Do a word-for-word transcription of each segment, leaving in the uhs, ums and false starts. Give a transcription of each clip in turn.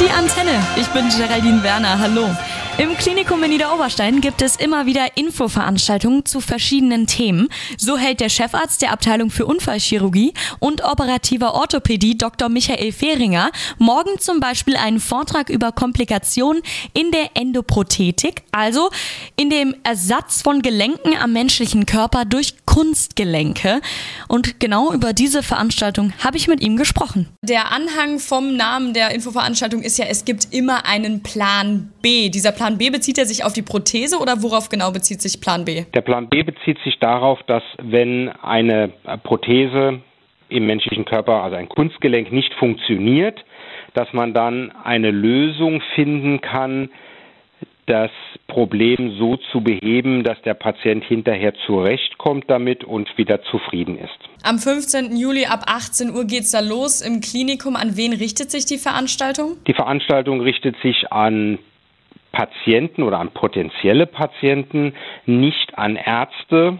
Die Antenne. Ich bin Geraldine Werner. Hallo. Im Klinikum in Niederoberstein gibt es immer wieder Infoveranstaltungen zu verschiedenen Themen. So hält der Chefarzt der Abteilung für Unfallchirurgie und operativer Orthopädie Doktor Michael Fehringer morgen zum Beispiel einen Vortrag über Komplikationen in der Endoprothetik, also in dem Ersatz von Gelenken am menschlichen Körper durch Kunstgelenke. Und genau über diese Veranstaltung habe ich mit ihm gesprochen. Der Anhang vom Namen der Infoveranstaltung ist ja, es gibt immer einen Plan B. Dieser Plan B, bezieht er sich auf die Prothese oder worauf genau bezieht sich Plan B? Der Plan B bezieht sich darauf, dass wenn eine Prothese im menschlichen Körper, also ein Kunstgelenk, nicht funktioniert, dass man dann eine Lösung finden kann, das Problem so zu beheben, dass der Patient hinterher zurechtkommt damit und wieder zufrieden ist. Am fünfzehnten Juli ab achtzehn Uhr geht's da los im Klinikum. An wen richtet sich die Veranstaltung? Die Veranstaltung richtet sich an Patienten oder an potenzielle Patienten, nicht an Ärzte.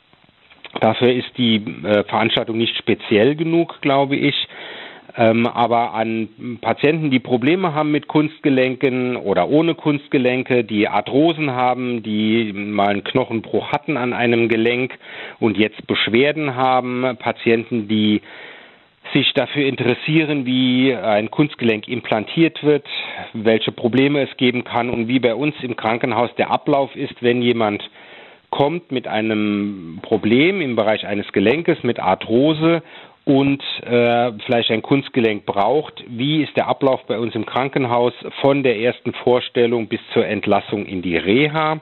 Dafür ist die äh, Veranstaltung nicht speziell genug, glaube ich. Ähm, aber an Patienten, die Probleme haben mit Kunstgelenken oder ohne Kunstgelenke, die Arthrosen haben, die mal einen Knochenbruch hatten an einem Gelenk und jetzt Beschwerden haben, Patienten, die sich dafür interessieren, wie ein Kunstgelenk implantiert wird, welche Probleme es geben kann und wie bei uns im Krankenhaus der Ablauf ist, wenn jemand kommt mit einem Problem im Bereich eines Gelenkes, mit Arthrose und äh, vielleicht ein Kunstgelenk braucht. Wie ist der Ablauf bei uns im Krankenhaus von der ersten Vorstellung bis zur Entlassung in die Reha?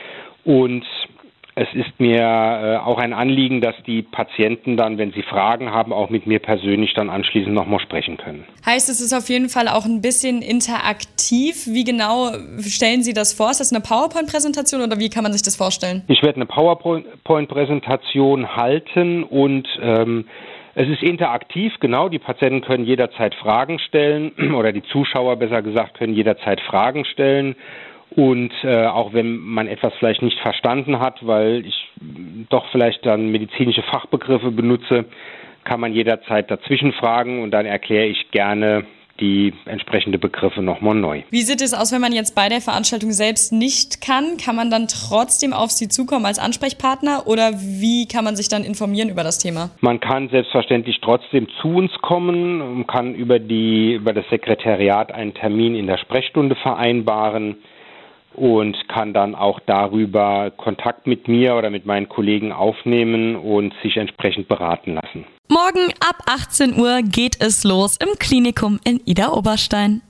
Und es ist mir äh, auch ein Anliegen, dass die Patienten dann, wenn sie Fragen haben, auch mit mir persönlich dann anschließend nochmal sprechen können. Heißt, es ist auf jeden Fall auch ein bisschen interaktiv. Wie genau stellen Sie das vor? Ist das eine PowerPoint-Präsentation oder wie kann man sich das vorstellen? Ich werde eine PowerPoint-Präsentation halten und ähm, es ist interaktiv, genau. Die Patienten können jederzeit Fragen stellen oder die Zuschauer, besser gesagt, können jederzeit Fragen stellen. Und äh, auch wenn man etwas vielleicht nicht verstanden hat, weil ich doch vielleicht dann medizinische Fachbegriffe benutze, kann man jederzeit dazwischen fragen und dann erkläre ich gerne die entsprechenden Begriffe nochmal neu. Wie sieht es aus, wenn man jetzt bei der Veranstaltung selbst nicht kann? Kann man dann trotzdem auf Sie zukommen als Ansprechpartner oder wie kann man sich dann informieren über das Thema? Man kann selbstverständlich trotzdem zu uns kommen und kann über die, über das Sekretariat einen Termin in der Sprechstunde vereinbaren und kann dann auch darüber Kontakt mit mir oder mit meinen Kollegen aufnehmen und sich entsprechend beraten lassen. Morgen ab achtzehn Uhr geht es los im Klinikum in Niederoberstein.